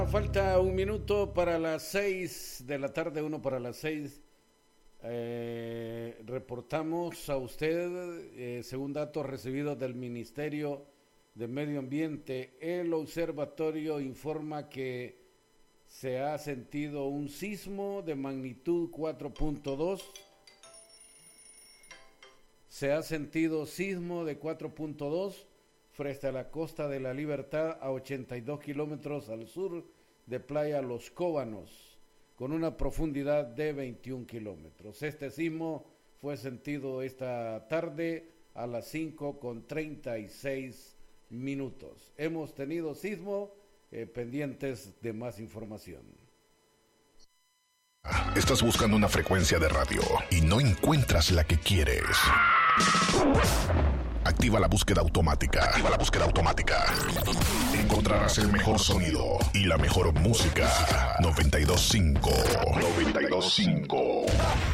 Falta un minuto para las 6 de la tarde, uno para las 6. Reportamos a usted, según datos recibidos del Ministerio de Medio Ambiente, el observatorio informa que se ha sentido un sismo de magnitud 4.2. Se ha sentido sismo de 4.2 frente a la costa de la Libertad, a 82 kilómetros al sur de Playa Los Cóbanos, con una profundidad de 21 kilómetros. Este sismo fue sentido esta tarde a las 5:36 minutos. Hemos tenido sismo, pendientes de más información. Estás buscando una frecuencia de radio y no encuentras la que quieres. Activa la búsqueda automática. Activa la búsqueda automática. Encontrarás el mejor sonido y la mejor música. 92.5. 92.5.